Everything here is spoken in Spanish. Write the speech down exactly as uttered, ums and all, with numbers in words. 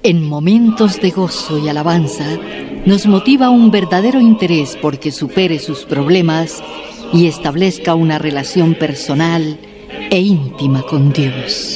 En momentos de gozo y alabanza, nos motiva un verdadero interés porque supere sus problemas y establezca una relación personal e íntima con Dios.